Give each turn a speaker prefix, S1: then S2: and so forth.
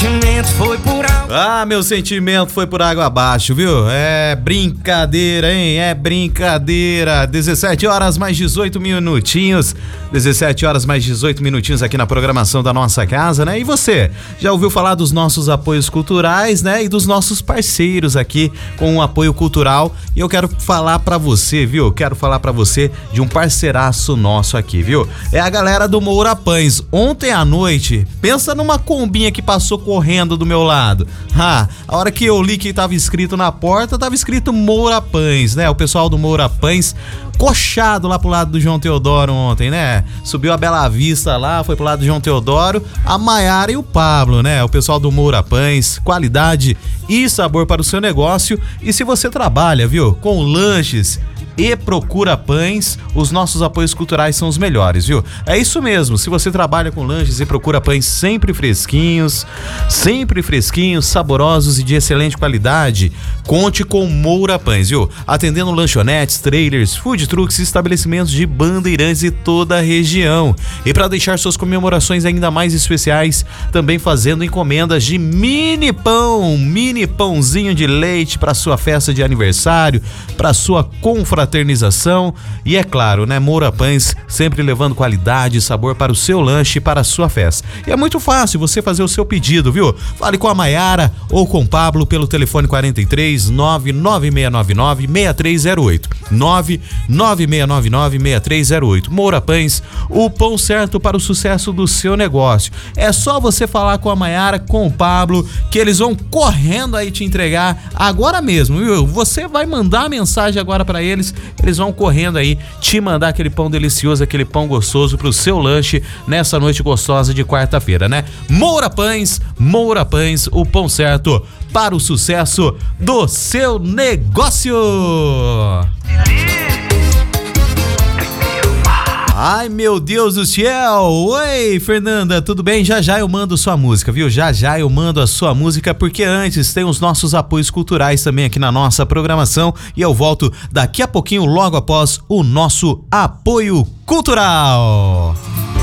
S1: sentimento foi por água.
S2: Ah, meu sentimento foi por água abaixo, viu? É brincadeira, hein? É brincadeira. 17 horas mais 18 minutinhos. 17 horas mais 18 minutinhos aqui na programação da nossa casa, né? E você, já ouviu falar dos nossos apoios culturais, né? E dos nossos parceiros aqui com o apoio cultural. E eu quero falar pra você, viu? Quero falar pra você de um parceiraço nosso aqui, viu? É a galera do Moura Pães. Ontem à noite, pensa numa combinha que passou correndo do meu lado. A hora que eu li que tava escrito na porta, tava escrito Moura Pães, né? O pessoal do Moura Pães coxado lá pro lado do João Teodoro ontem, né? Subiu a Bela Vista lá, foi pro lado do João Teodoro, a Maiara e o Pablo, né? O pessoal do Moura Pães, qualidade e sabor para o seu negócio. E se você trabalha, viu, com lanches e procura pães, os nossos apoios culturais são os melhores, viu? É isso mesmo, se você trabalha com lanches e procura pães sempre fresquinhos, saborosos e de excelente qualidade, conte com Moura Pães, viu? Atendendo lanchonetes, trailers, food trucks e estabelecimentos de Bandeirantes e toda a região. E para deixar suas comemorações ainda mais especiais, também fazendo encomendas de mini pãozinho de leite para sua festa de aniversário, para sua confraternização. E é claro, né, Moura Pães sempre levando qualidade e sabor para o seu lanche e para a sua festa. E é muito fácil você fazer o seu pedido, viu? Fale com a Maiara ou com o Pablo pelo telefone 43 99699 6308 99699 6308. Moura Pães, o pão certo para o sucesso do seu negócio. É só você falar com a Maiara, com o Pablo, que eles vão correndo aí te entregar agora mesmo, viu? Você vai mandar a mensagem agora para eles vão correndo aí te mandar aquele pão delicioso, aquele pão gostoso pro seu lanche nessa noite gostosa de quarta-feira, né? Moura Pães, o pão certo para o sucesso do seu negócio. Ai, meu Deus do céu! Oi, Fernanda, tudo bem? Já eu mando sua música, viu? Já eu mando a sua música, porque antes tem os nossos apoios culturais também aqui na nossa programação e eu volto daqui a pouquinho, logo após o nosso apoio cultural.